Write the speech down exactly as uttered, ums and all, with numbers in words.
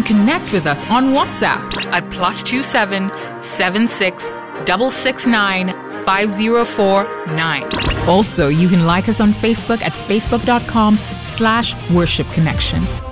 connect with us on WhatsApp at plus two seven seven six six six nine five zero four nine. Also, you can like us on Facebook at facebook dot com slash worship connection.